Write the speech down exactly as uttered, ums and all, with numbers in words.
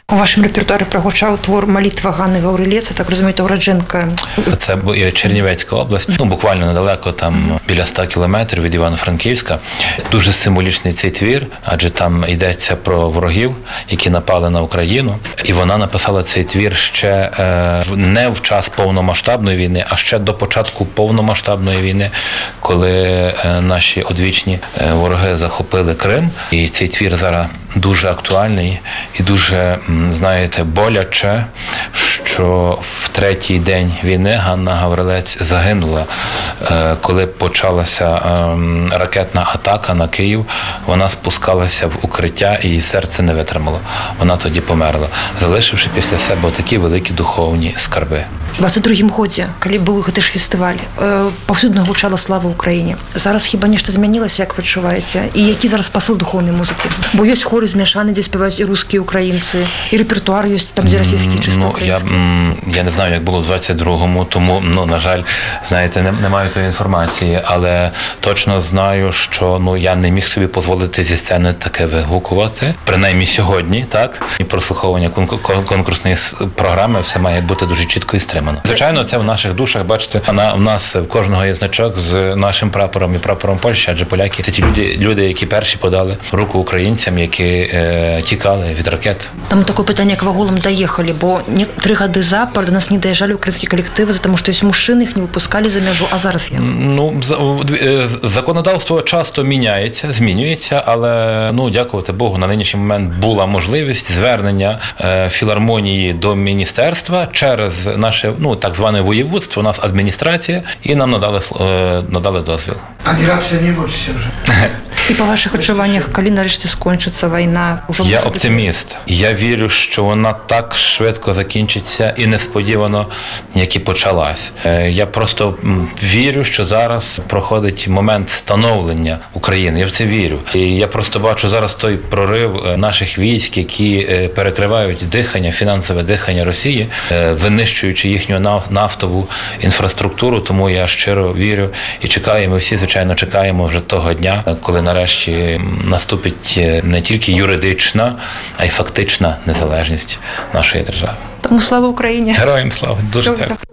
У вашому репертуарі прогучав твор «Молитва Ганни Гаврилець», так розумію, то уродженка. Це Чернівецька область, ну буквально недалеко, там біля ста кілометрів від Івано-Франківська. Дуже символічний цей твір, адже там йдеться про ворогів, які напали на Україну. І вона написала цей твір ще е, не в час повномасштабної війни, а ще до початку повномасштабної війни, коли е, наші одвічні е, вороги захопили Крим. І цей твір зараз дуже актуальний і дуже, знаєте, боляче, що в третій день війни Ганна Гаврилець загинула. Коли почалася ракетна атака на Київ, вона спускалася в укриття і її серце не витримало. Вона тоді померла, залишивши після себе такі великі духовні скарби. У двадцять другім годзе, коли був гэты ж фестиваль, паўсюдна гучала слава Україні. Зараз хіба нешта змянілася, як ви відчуваєте? І які зараз посыл духовної музики? Бо є хори змішані, де співають і русські, і українці, і репертуар є там, де російські, чисто ну, українські. Я, я не знаю, як було в двадцять другому, тому, ну, на жаль, знаєте, не, не маю тої інформації, але точно знаю, що ну, я не міг собі дозволити зі сцени таке вигукувати. Принаймні сьогодні, так? І прослуховування конкурсної програми все має бути дуже чітко і стримано. Звичайно, це в наших душах, бачите, вона, в нас в кожного є значок з нашим прапором і прапором Польщі, адже поляки – це ті люди, люди, які перші подали руку українцям, які е, тікали від ракет. Там таке питання, як вагулам доїхали, бо три роки запар до нас не доїжджали українські колективи, тому що є мужчини, їх не випускали за межу, а зараз як? Ну, законодавство часто міняється, змінюється, але, ну, дякувати Богу, на нинішній момент була можливість звернення е, філармонії до міністерства через наше, ну, так зване воєводство, у нас адміністрація, і нам надали, е, надали дозвіл. Адмірація не боїться вже. І по ваших відчуваннях, коли нарешті скінчиться війна? Уже я оптиміст. Я вірю, що вона так швидко закінчиться і несподівано, як і почалась. Я просто вірю, що зараз проходить момент становлення України. Я в це вірю. І я просто бачу зараз той прорив наших військ, які перекривають дихання, фінансове дихання Росії, винищуючи їхню нафтову інфраструктуру. Тому я щиро вірю і чекаю, ми всі, звичайно, чекаємо вже того дня, коли нарешті наступить не тільки юридична, а й фактична незалежність нашої держави. Тому слава Україні! Героям слава! Дуже дякую!